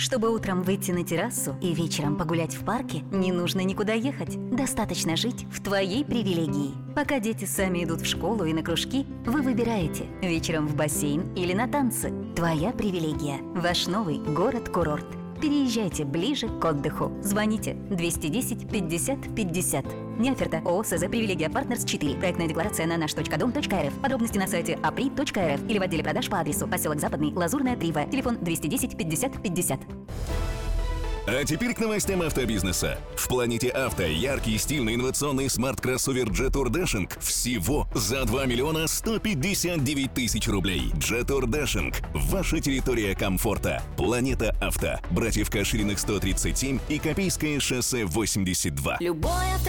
Чтобы утром выйти на террасу и вечером погулять в парке, не нужно никуда ехать. Достаточно жить в твоей привилегии. Пока дети сами идут в школу и на кружки, вы выбираете вечером в бассейн или на танцы. Твоя привилегия. Ваш новый город-курорт. Переезжайте ближе к отдыху. Звоните 210 50 50. Неоферта. ООО СЗ «Привилегия Партнерс 4». Проектная декларация на наш.дом.рф. Подробности на сайте apri.rf или в отделе продаж по адресу поселок Западный, Лазурная, 3В. Телефон 210 50 50. А теперь к новостям автобизнеса. В Планете Авто яркий, стильный, инновационный смарт-кроссовер Jetour Dashing всего за 2 миллиона 159 тысяч рублей. Jetour Dashing – ваша территория комфорта. Планета Авто. Братьев Кашириных 137 и Копейское шоссе 82. Любое